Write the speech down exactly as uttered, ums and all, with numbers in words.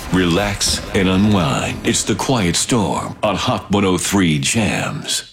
relax, and unwind. It's The Quiet Storm on Hot one oh three Jams.